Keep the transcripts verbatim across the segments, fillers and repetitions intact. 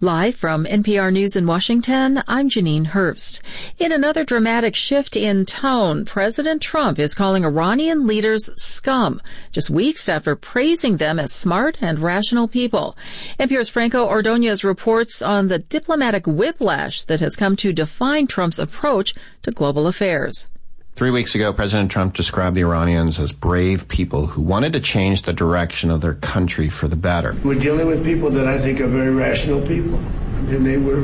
Live from N P R News in Washington, I'm Janine Herbst. In another dramatic shift in tone, President Trump is calling Iranian leaders scum, just weeks after praising them as smart and rational people. N P R's Franco Ordonez reports on the diplomatic whiplash that has come to define Trump's approach to global affairs. Three weeks ago, President Trump described the Iranians as brave people who wanted to change the direction of their country for the better. We're dealing with people that I think are very rational people, and they were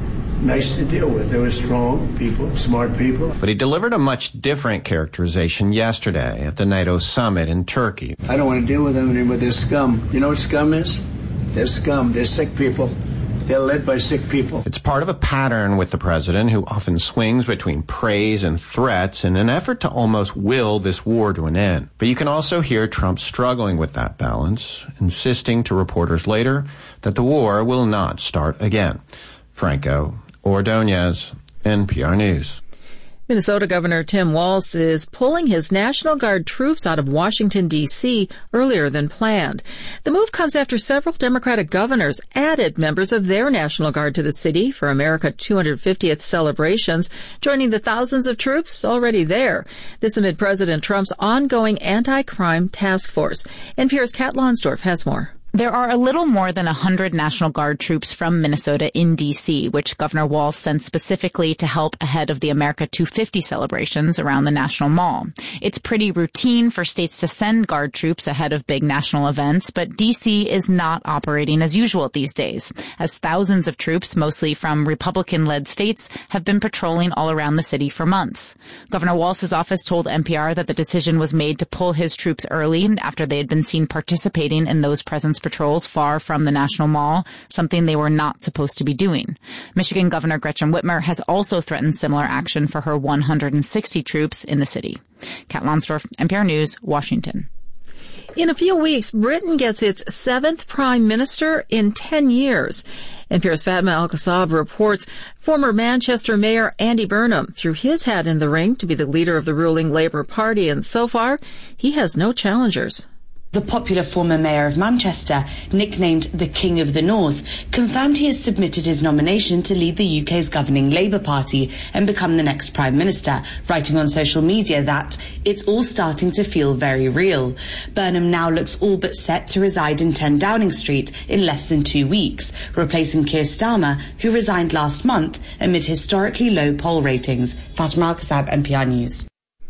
nice to deal with. They were strong people, smart people. But he delivered a much different characterization yesterday at the NATO summit in Turkey. I don't want to deal with them anymore. They're scum. You know what scum is? They're scum. They're sick people. They're led by sick people. It's part of a pattern with the president, who often swings between praise and threats in an effort to almost will this war to an end. But you can also hear Trump struggling with that balance, insisting to reporters later that the war will not start again. Franco Ordonez, N P R News. Minnesota Governor Tim Walz is pulling his National Guard troops out of Washington, D C earlier than planned. The move comes after several Democratic governors added members of their National Guard to the city for America two hundred fiftieth celebrations, joining the thousands of troops already there. This amid President Trump's ongoing anti-crime task force. N P R's Kat Lonsdorf has more. There are a little more than one hundred National Guard troops from Minnesota in D C, which Governor Walz sent specifically to help ahead of the America two fifty celebrations around the National Mall. It's pretty routine for states to send Guard troops ahead of big national events, but D C is not operating as usual these days, as thousands of troops, mostly from Republican-led states, have been patrolling all around the city for months. Governor Walz's office told N P R that the decision was made to pull his troops early after they had been seen participating in those presence patrols far from the National Mall, something they were not supposed to be doing. Michigan Governor Gretchen Whitmer has also threatened similar action for her one hundred sixty troops in the city. Kat Lonsdorf, N P R News, Washington. In a few weeks, Britain gets its seventh prime minister in ten years. N P R's Fatma Al-Qasab reports former Manchester Mayor Andy Burnham threw his hat in the ring to be the leader of the ruling Labour Party, and so far, he has no challengers. The popular former mayor of Manchester, nicknamed the King of the North, confirmed he has submitted his nomination to lead the U K's governing Labour Party and become the next Prime Minister, writing on social media that it's all starting to feel very real. Burnham now looks all but set to reside in ten Downing Street in less than two weeks, replacing Keir Starmer, who resigned last month amid historically low poll ratings. Fatima Al-Qasab, N P R News.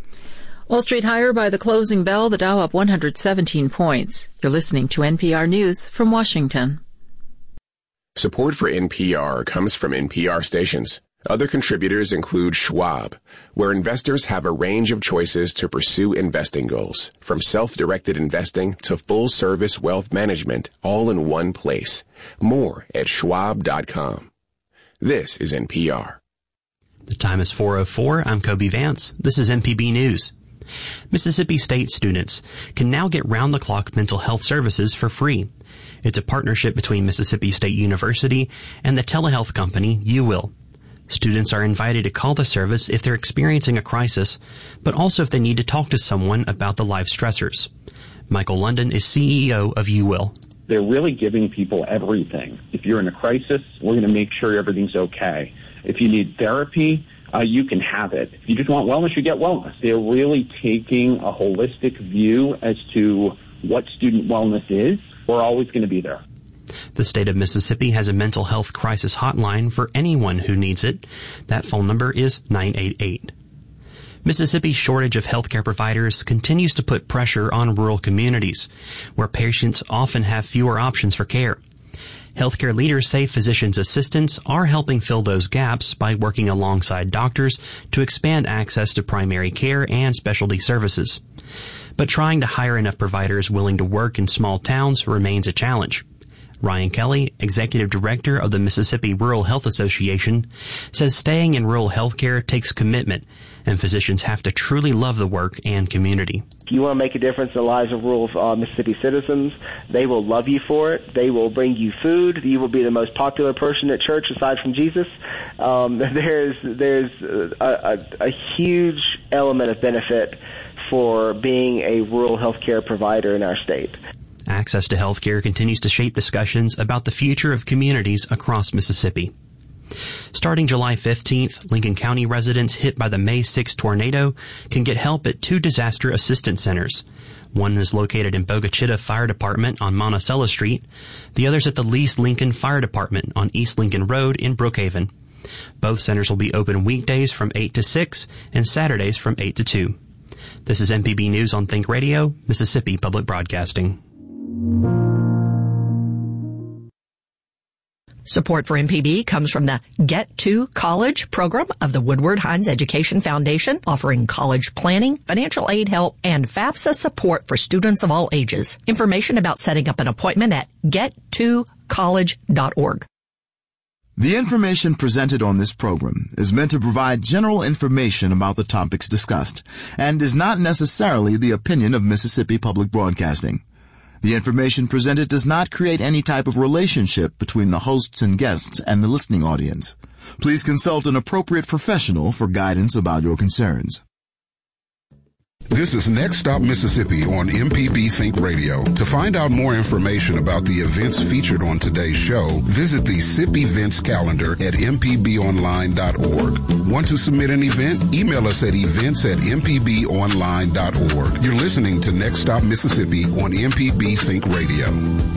Wall Street higher by the closing bell, the Dow up one hundred seventeen points. You're listening to N P R News from Washington. Support for N P R comes from N P R stations. Other contributors include Schwab, where investors have a range of choices to pursue investing goals, from self-directed investing to full-service wealth management, all in one place. More at schwab dot com. This is N P R. The time is four oh four. I'm Kobe Vance. This is M P B News. Mississippi State students can now get round-the-clock mental health services for free. It's a partnership between Mississippi State University and the telehealth company UWill. Students are invited to call the service if they're experiencing a crisis, but also if they need to talk to someone about the life stressors. Michael London is C E O of UWill. They're really giving people everything. If you're in a crisis, we're going to make sure everything's okay. If you need therapy, uh, you can have it. If you just want wellness, you get wellness. They're really taking a holistic view as to what student wellness is. We're always going to be there. The state of Mississippi has a mental health crisis hotline for anyone who needs it. That phone number is nine eight eight. Mississippi's shortage of healthcare providers continues to put pressure on rural communities, where patients often have fewer options for care. Healthcare leaders say physicians' assistants are helping fill those gaps by working alongside doctors to expand access to primary care and specialty services. But trying to hire enough providers willing to work in small towns remains a challenge. Ryan Kelly, executive director of the Mississippi Rural Health Association, says staying in rural healthcare takes commitment, and physicians have to truly love the work and community. If you want to make a difference in the lives of rural uh, Mississippi citizens, they will love you for it. They will bring you food. You will be the most popular person at church aside from Jesus. Um, there's there's a, a, a huge element of benefit for being a rural healthcare provider in our state. Access to health care continues to shape discussions about the future of communities across Mississippi. Starting July fifteenth, Lincoln County residents hit by the May sixth tornado can get help at two disaster assistance centers. One is located in Bogachita Fire Department on Monticello Street. The other's at the Least Lincoln Fire Department on East Lincoln Road in Brookhaven. Both centers will be open weekdays from eight to six and Saturdays from eight to two. This is M P B News on Think Radio, Mississippi Public Broadcasting. Support for M P B comes from the Get to College program of the Woodward Hines Education Foundation, offering college planning, financial aid help, and FAFSA support for students of all ages. Information about setting up an appointment at get to college dot org. The information presented on this program is meant to provide general information about the topics discussed and is not necessarily the opinion of Mississippi Public Broadcasting. The information presented does not create any type of relationship between the hosts and guests and the listening audience. Please consult an appropriate professional for guidance about your concerns. This is Next Stop Mississippi on M P B Think Radio. To find out more information about the events featured on today's show, visit the S I P events calendar at m p b online dot org. Want to submit an event? Email us at events at m p b online dot org. You're listening to Next Stop Mississippi on M P B Think Radio.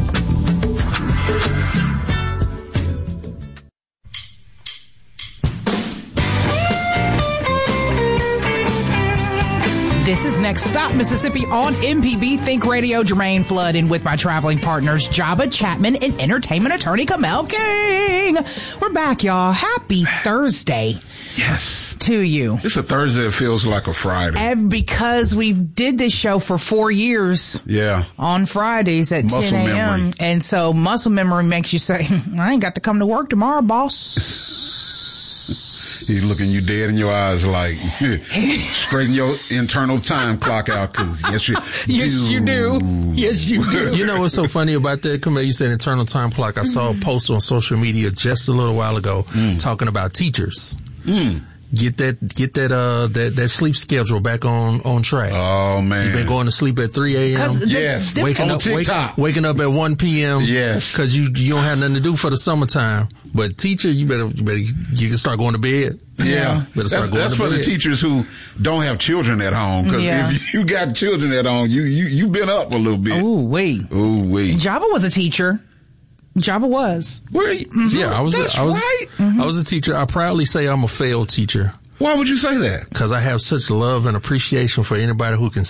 This is Next Stop Mississippi on M P B Think Radio. Jermaine Flood in with my traveling partners, Jabba Chapman and entertainment attorney Kamel King. We're back, y'all. Happy Thursday. Yes. To you. It's a Thursday. It feels like a Friday. And because we did this show for four years. Yeah. On Fridays at muscle ten a.m. memory. And so muscle memory makes you say, I ain't got to come to work tomorrow, boss. He's looking you dead in your eyes like, straighten your internal time clock out, because yes, you, yes, you do. Yes, you do. You know what's so funny about that? Come on, you said internal time clock. I saw a post on social media just a little while ago mm. talking about teachers. Mm. Get that, get that, uh, that, that sleep schedule back on, on track. Oh, man. You've been going to sleep at three a.m. Yes. Waking on up, wake, waking up at one p.m. Yes. Cause you, you don't have nothing to do for the summertime. But teacher, you better, you better, you can start going to bed. Yeah. Better start that's going that's to for bed. the teachers who don't have children at home. Cause yeah. if you got children at home, you, you, you've been up a little bit. Ooh, wait. Ooh, wait. Java was a teacher. Java was. Where you, mm-hmm. Yeah, I was, that's a, I was, right. Mm-hmm. I was a teacher. I proudly say I'm a failed teacher. Why would you say that? Because I have such love and appreciation for anybody who can